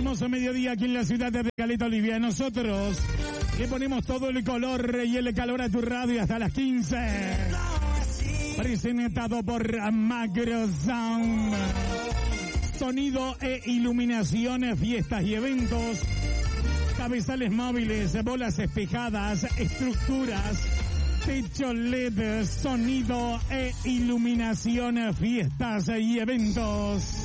Hermoso mediodía aquí en la ciudad de Caleta Olivia. Nosotros le ponemos todo el color y el calor a tu radio hasta las 15. Presentado por Macro Sound. Sonido e iluminación, fiestas y eventos. Cabezales móviles, bolas espejadas, estructuras, techo LED, sonido e iluminación, fiestas y eventos.